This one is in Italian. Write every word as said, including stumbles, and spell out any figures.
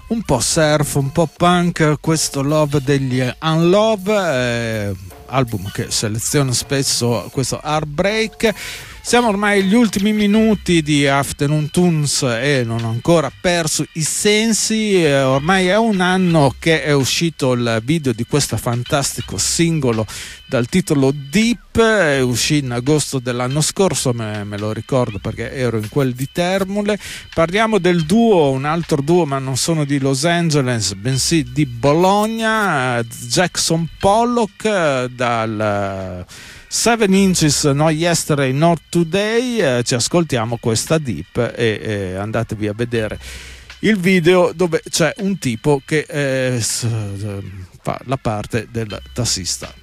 un po' surf, un po' punk, questo Love degli Unlove, eh, album che seleziona spesso questo Heartbreak. Siamo ormai agli ultimi minuti di Afternoon Tunes e non ho ancora perso i sensi. Eh, ormai è un anno che è uscito il video di questo fantastico singolo dal titolo Deep, è uscito in agosto dell'anno scorso, me, me lo ricordo perché ero in quel di Termole. Parliamo del duo, un altro duo, ma non sono di Los Angeles bensì di Bologna, Jackson Pollock dal Seven Inches, No Yesterday, Not Today. Eh, ci ascoltiamo questa Deep e eh, andatevi a vedere il video dove c'è un tipo che eh, fa la parte del tassista.